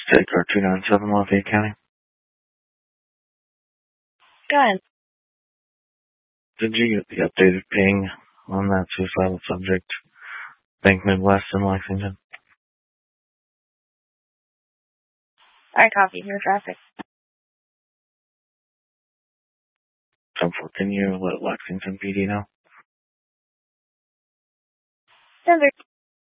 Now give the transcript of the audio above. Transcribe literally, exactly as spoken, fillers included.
State Car two nine seven, Lafayette County. Go ahead. Did you get the updated ping on that suicidal subject, Bank Midwest in Lexington? Alright, copy. Your traffic. ten four, can you let Lexington P D know? Denver.